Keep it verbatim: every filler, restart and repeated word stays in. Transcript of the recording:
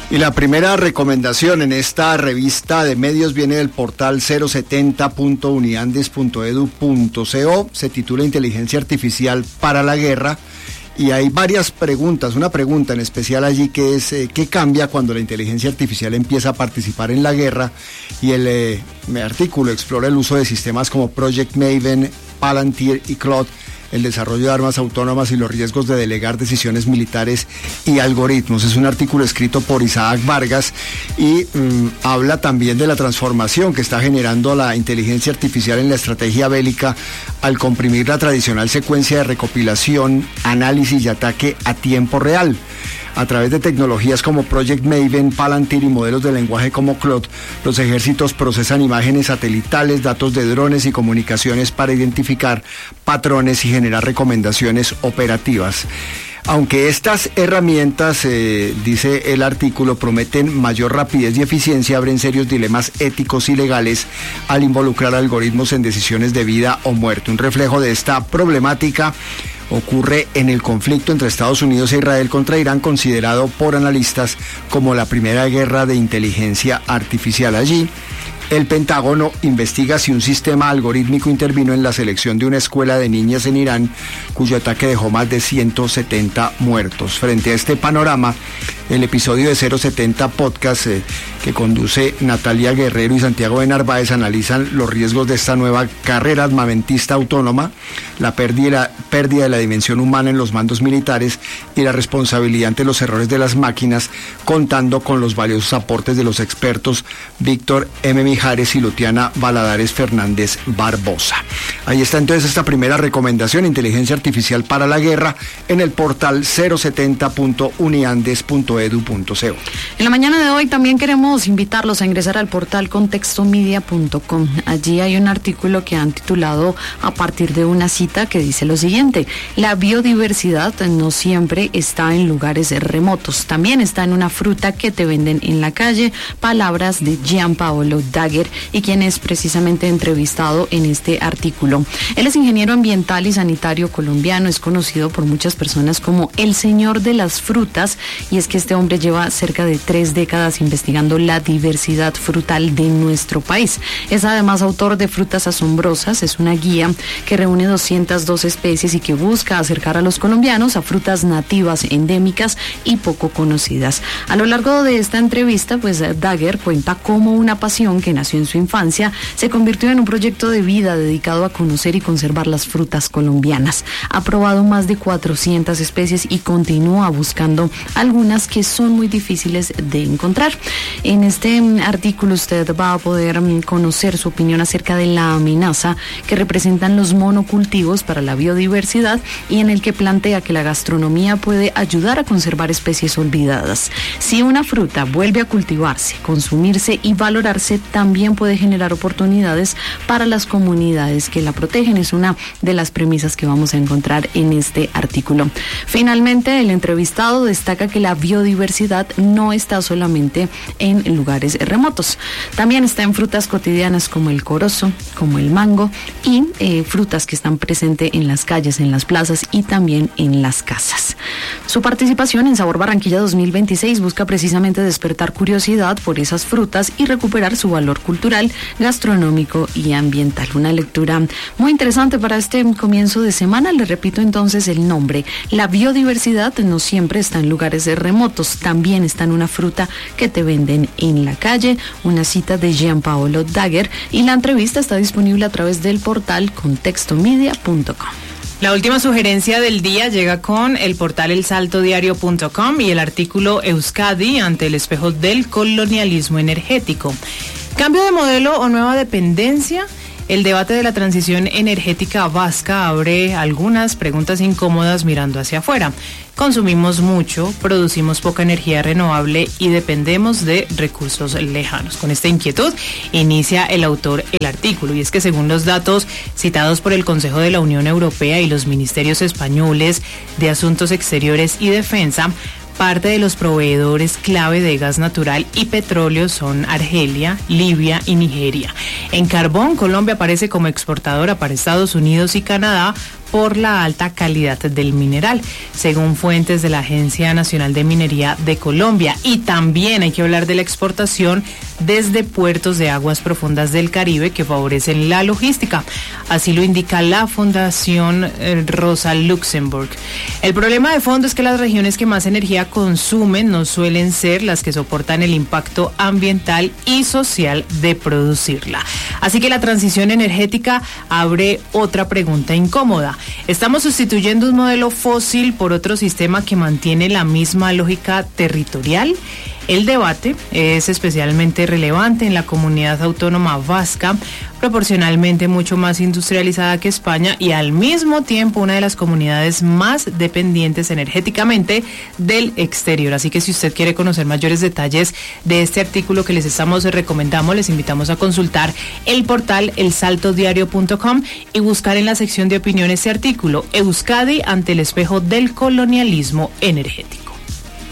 Y la primera recomendación en esta revista de medios viene del portal cero setenta punto uniandes punto edu punto co. Se titula Inteligencia Artificial para la Guerra. Y hay varias preguntas, una pregunta en especial allí que es eh, ¿qué cambia cuando la inteligencia artificial empieza a participar en la guerra? Y el eh, artículo explora el uso de sistemas como Project Maven, Palantir y Claude, el desarrollo de armas autónomas y los riesgos de delegar decisiones militares y algoritmos. Es un artículo escrito por Isaac Vargas y mmm, habla también de la transformación que está generando la inteligencia artificial en la estrategia bélica al comprimir la tradicional secuencia de recopilación, análisis y ataque a tiempo real. A través de tecnologías como Project Maven, Palantir y modelos de lenguaje como Claude, los ejércitos procesan imágenes satelitales, datos de drones y comunicaciones para identificar patrones y generar recomendaciones operativas. Aunque estas herramientas, eh, dice el artículo, prometen mayor rapidez y eficiencia, abren serios dilemas éticos y legales al involucrar algoritmos en decisiones de vida o muerte. Un reflejo de esta problemática ocurre en el conflicto entre Estados Unidos e Israel contra Irán, considerado por analistas como la primera guerra de inteligencia artificial. Allí, el Pentágono investiga si un sistema algorítmico intervino en la selección de una escuela de niñas en Irán, cuyo ataque dejó más de ciento setenta muertos. Frente a este panorama, el episodio de cero setenta Podcast, eh, que conduce Natalia Guerrero y Santiago de Narváez, analizan los riesgos de esta nueva carrera armamentista autónoma, la pérdida, pérdida de la dimensión humana en los mandos militares y la responsabilidad ante los errores de las máquinas, contando con los valiosos aportes de los expertos Víctor M. Mijares y Lutiana Valadares Fernández Barbosa. Ahí está entonces esta primera recomendación, Inteligencia Artificial para la Guerra, en el portal cero setenta punto uniandes punto edu punto co. En la mañana de hoy también queremos invitarlos a ingresar al portal contexto media punto com. Allí hay un artículo que han titulado a partir de una cita que dice lo siguiente: la biodiversidad no siempre está en lugares remotos, también está en una fruta que te venden en la calle. Palabras de Gianpaolo Dagher, y quien es precisamente entrevistado en este artículo. Él es ingeniero ambiental y sanitario colombiano, es conocido por muchas personas como el señor de las frutas, y es que este hombre lleva cerca de tres décadas investigando la diversidad frutal de nuestro país. Es además autor de Frutas Asombrosas, es una guía que reúne doscientas dos especies y que busca acercar a los colombianos a frutas nativas, endémicas y poco conocidas. A lo largo de esta entrevista, pues Dagher cuenta cómo una pasión que nació en su infancia se convirtió en un proyecto de vida dedicado a conocer y conservar las frutas colombianas. Ha probado más de cuatrocientas especies y continúa buscando algunas que son muy difíciles de encontrar. En este artículo usted va a poder conocer su opinión acerca de la amenaza que representan los monocultivos para la biodiversidad, y en el que plantea que la gastronomía puede ayudar a conservar especies olvidadas. Si una fruta vuelve a cultivarse, consumirse y valorarse, también puede generar oportunidades para las comunidades que la protegen. Es una de las premisas que vamos a encontrar en este artículo. Finalmente, el entrevistado destaca que la biodiversidad no está solamente en lugares remotos, también está en frutas cotidianas como el corozo, como el mango, y eh, frutas que están presentes en las calles, en las plazas y también en las casas. Su participación en Sabor Barranquilla dos mil veintiséis busca precisamente despertar curiosidad por esas frutas y recuperar su valor cultural, gastronómico y ambiental. Una lectura muy interesante para este comienzo de semana. Le repito entonces el nombre: la biodiversidad no siempre está en lugares remotos, también está en una fruta que te venden en la calle. Una cita de Gianpaolo Dagher, y la entrevista está disponible a través del portal contexto media punto com. La última sugerencia del día llega con el portal el salto diario punto com y el artículo Euskadi ante el espejo del colonialismo energético. ¿Cambio de modelo o nueva dependencia? El debate de la transición energética vasca abre algunas preguntas incómodas mirando hacia afuera. Consumimos mucho, producimos poca energía renovable y dependemos de recursos lejanos. Con esta inquietud inicia el autor el artículo, y es que según los datos citados por el Consejo de la Unión Europea y los ministerios españoles de Asuntos Exteriores y Defensa, parte de los proveedores clave de gas natural y petróleo son Argelia, Libia y Nigeria. En carbón, Colombia aparece como exportadora para Estados Unidos y Canadá, por la alta calidad del mineral, según fuentes de la Agencia Nacional de Minería de Colombia. Y también hay que hablar de la exportación desde puertos de aguas profundas del Caribe que favorecen la logística. Así lo indica la Fundación Rosa Luxemburg. El problema de fondo es que las regiones que más energía consumen no suelen ser las que soportan el impacto ambiental y social de producirla. Así que la transición energética abre otra pregunta incómoda. ¿Estamos sustituyendo un modelo fósil por otro sistema que mantiene la misma lógica territorial? El debate es especialmente relevante en la comunidad autónoma vasca, proporcionalmente mucho más industrializada que España y al mismo tiempo una de las comunidades más dependientes energéticamente del exterior. Así que si usted quiere conocer mayores detalles de este artículo que les estamos recomendando, les invitamos a consultar el portal el salto diario punto com y buscar en la sección de opinión este artículo, Euskadi ante el espejo del colonialismo energético.